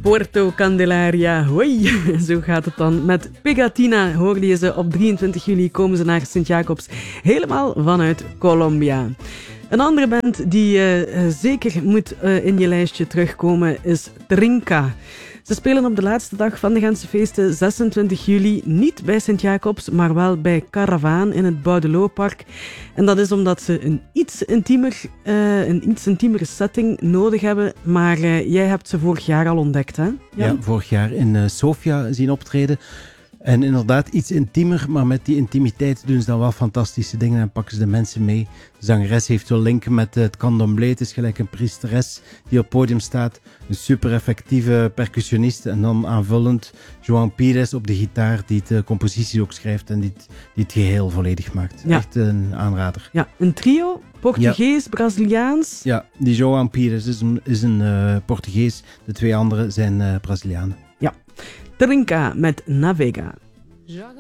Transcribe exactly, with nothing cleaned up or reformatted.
Porto Candelaria, hoi, zo gaat het dan. Met Pegatina hoorde je ze op drieëntwintig juli, komen ze naar Sint-Jacobs, helemaal vanuit Colombia. Een andere band die uh, zeker moet uh, in je lijstje terugkomen is Trinca. Ze spelen op de laatste dag van de Gentse feesten, zesentwintig juli, niet bij Sint-Jacobs, maar wel bij Caravaan in het Boudelooppark. En dat is omdat ze een iets intiemer, uh, een iets intiemere setting nodig hebben. Maar uh, jij hebt ze vorig jaar al ontdekt, hè? Jan? Ja, vorig jaar in uh, Sofia zien optreden. En inderdaad iets intiemer, maar met die intimiteit doen ze dan wel fantastische dingen en pakken ze de mensen mee. De zangeres heeft wel linken met het candomblé. Het is gelijk een priesteres die op het podium staat. Een super effectieve percussionist en dan aanvullend João Pires op de gitaar die de composities ook schrijft en die het, die het geheel volledig maakt. Ja. Echt een aanrader. Ja, een trio, Portugees, ja. Braziliaans. Ja, die João Pires is een, is een uh, Portugees. De twee anderen zijn uh, Brazilianen. Ja. Trinca met Navega. Joga